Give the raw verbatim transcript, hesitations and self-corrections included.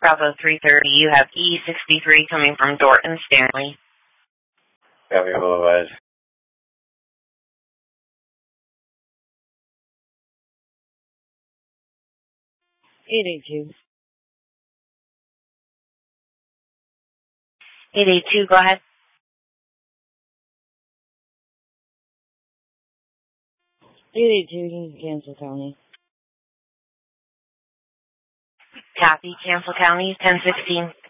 Bravo three thirty, you have E sixty-three coming from Dorton Stanley. Copy, otherwise. eight eight two. eight eight two, go ahead. eight eight two, Cancel County. Copy, Cancel County, ten sixteen.